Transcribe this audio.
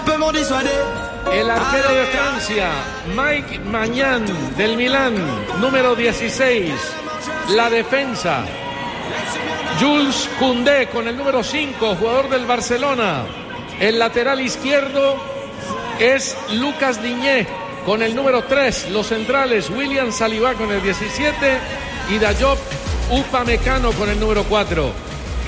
El arquero de Francia, Mike Maignan, del Milán, número 16. La defensa, Jules Koundé, con el número 5, jugador del Barcelona. El lateral izquierdo es Lucas Digne, con el número 3. Los centrales, William Saliba con el 17 y Dayot Upamecano con el número 4.